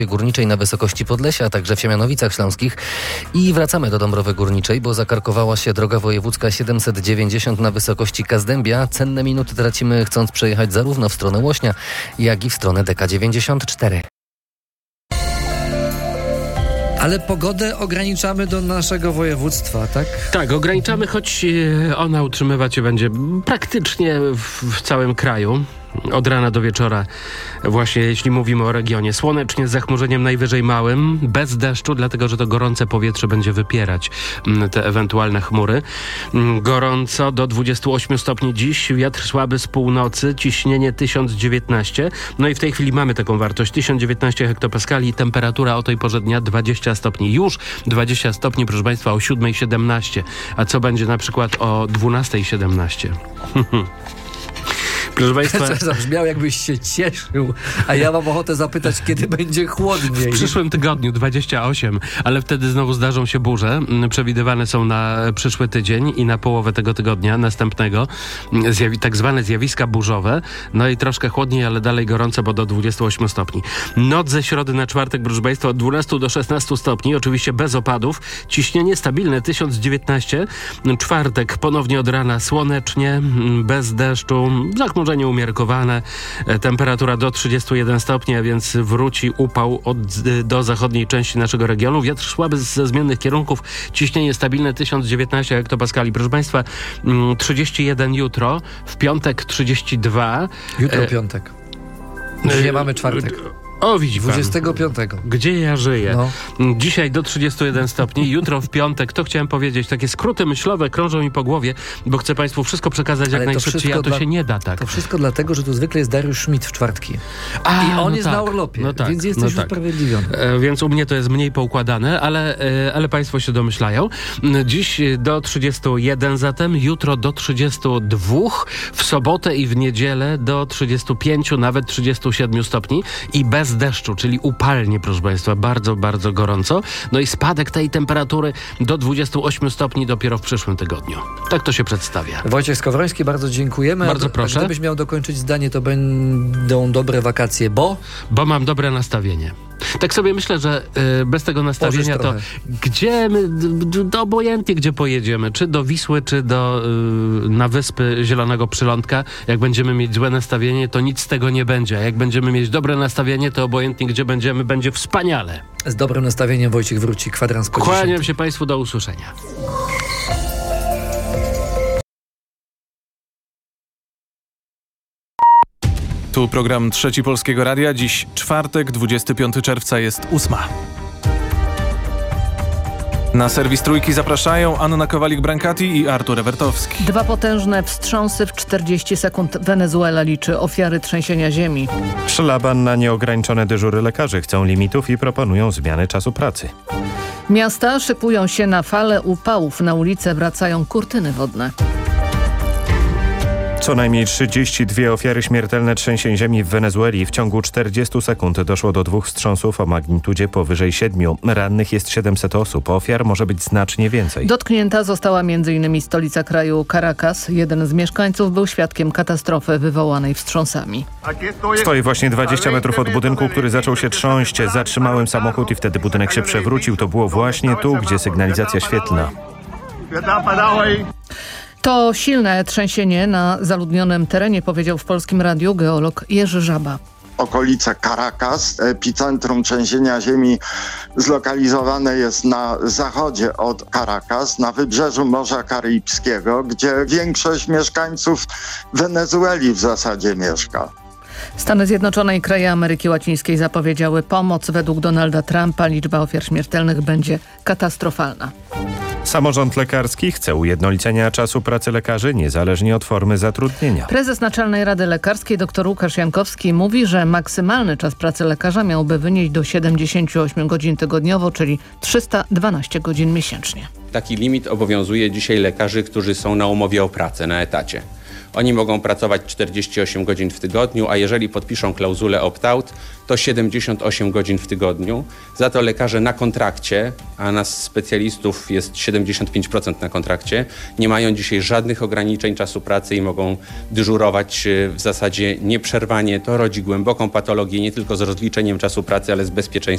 Górniczej na wysokości Podlesia, a także w Siemianowicach Śląskich. I wracamy do Dąbrowy Górniczej, bo zakarkowała się droga wojewódzka 790 na wysokości Kazdębia. Cenne minuty tracimy, chcąc przejechać zarówno w stronę Łośnia, jak i w stronę DK94. Ale pogodę ograniczamy do naszego województwa, tak? Tak, ograniczamy, choć ona utrzymywać się będzie praktycznie w całym kraju. Od rana do wieczora, właśnie jeśli mówimy o regionie. Słonecznie z zachmurzeniem najwyżej małym, bez deszczu, dlatego że to gorące powietrze będzie wypierać te ewentualne chmury. Gorąco do 28 stopni dziś, wiatr słaby z północy, ciśnienie 1019. No i w tej chwili mamy taką wartość 1019 hektopaskali, temperatura o tej porze dnia 20 stopni. Już 20 stopni, proszę Państwa, o 7:17. A co będzie na przykład o 12:17? Proszę Państwa, To zabrzmiał, jakbyś się cieszył, a ja mam ochotę zapytać, kiedy będzie chłodniej. w przyszłym tygodniu 28, ale wtedy znowu zdarzą się burze. Przewidywane są na przyszły tydzień i na połowę tego tygodnia następnego tak zwane zjawiska burzowe. No i troszkę chłodniej, ale dalej gorąco, bo do 28 stopni. Noc ze środy na czwartek, proszę Państwa, od 12 do 16 stopni, oczywiście bez opadów. Ciśnienie stabilne 1019. Czwartek ponownie od rana słonecznie, bez deszczu, zachmurzenie umiarkowane, temperatura do 31 stopni, a więc wróci upał do zachodniej części naszego regionu. Wiatr słaby ze zmiennych kierunków, ciśnienie stabilne 1019 hektopaskali. Proszę Państwa, 31 jutro, w piątek 32. Jutro piątek. Dzisiaj mamy czwartek. O, widzi pan. 25. Gdzie ja żyję? No. Dzisiaj do 31 stopni, jutro w piątek, to chciałem powiedzieć, takie skróty myślowe krążą mi po głowie, bo chcę Państwu wszystko przekazać jak najszybciej, a to się nie da tak. To wszystko dlatego, że tu zwykle jest Dariusz Schmidt w czwartki. I on jest na urlopie, więc jesteś usprawiedliwiony. Więc u mnie to jest mniej poukładane, ale Państwo się domyślają. Dziś do 31 zatem, jutro do 32, w sobotę i w niedzielę do 35, nawet 37 stopni i bez deszczu, czyli upalnie, proszę Państwa, bardzo, bardzo gorąco. No i spadek tej temperatury do 28 stopni dopiero w przyszłym tygodniu. Tak to się przedstawia. Wojciech Skowroński, bardzo dziękujemy. Bardzo proszę. Gdybyś miał dokończyć zdanie, to będą dobre wakacje, bo mam dobre nastawienie. Tak sobie myślę, że bez tego nastawienia to gdzie my, obojętnie gdzie pojedziemy, czy do Wisły, czy na Wyspy Zielonego Przylądka, jak będziemy mieć złe nastawienie, to nic z tego nie będzie. A jak będziemy mieć dobre nastawienie, to obojętnie gdzie będziemy, będzie wspaniale. Z dobrym nastawieniem Wojciech wróci, kwadrans po 10. Kłaniam się Państwu, do usłyszenia. Tu program Trzeci Polskiego Radia. Dziś czwartek, 25 czerwca, jest 8. Na serwis Trójki zapraszają Anna Kowalik-Brankati i Artur Ewertowski. Dwa potężne wstrząsy w 40 sekund. Wenezuela liczy ofiary trzęsienia ziemi. Szlaban na nieograniczone dyżury. Lekarzy chcą limitów i proponują zmianę czasu pracy. Miasta szykują się na falę upałów. Na ulice wracają kurtyny wodne. Co najmniej 32 ofiary śmiertelne trzęsień ziemi w Wenezueli. W ciągu 40 sekund doszło do 2 wstrząsów o magnitudzie powyżej 7. Rannych jest 700 osób. Ofiar może być znacznie więcej. Dotknięta została m.in. stolica kraju Caracas. Jeden z mieszkańców był świadkiem katastrofy wywołanej wstrząsami. Stoi właśnie 20 metrów od budynku, który zaczął się trząść. Zatrzymałem samochód i wtedy budynek się przewrócił. To było właśnie tu, gdzie sygnalizacja świetlna. To silne trzęsienie na zaludnionym terenie, powiedział w Polskim Radiu geolog Jerzy Żaba. Okolice Caracas, epicentrum trzęsienia ziemi zlokalizowane jest na zachodzie od Caracas, na wybrzeżu Morza Karibskiego, gdzie większość mieszkańców Wenezueli w zasadzie mieszka. Stany Zjednoczone i kraje Ameryki Łacińskiej zapowiedziały pomoc. Według Donalda Trumpa liczba ofiar śmiertelnych będzie katastrofalna. Samorząd lekarski chce ujednolicenia czasu pracy lekarzy niezależnie od formy zatrudnienia. Prezes Naczelnej Rady Lekarskiej dr Łukasz Jankowski mówi, że maksymalny czas pracy lekarza miałby wynieść do 78 godzin tygodniowo, czyli 312 godzin miesięcznie. Taki limit obowiązuje dzisiaj lekarzy, którzy są na umowie o pracę, na etacie. Oni mogą pracować 48 godzin w tygodniu, a jeżeli podpiszą klauzulę opt-out, to 78 godzin w tygodniu. Za to lekarze na kontrakcie, a nas specjalistów jest 75% na kontrakcie, nie mają dzisiaj żadnych ograniczeń czasu pracy i mogą dyżurować w zasadzie nieprzerwanie. To rodzi głęboką patologię nie tylko z rozliczeniem czasu pracy, ale z bezpieczeństwem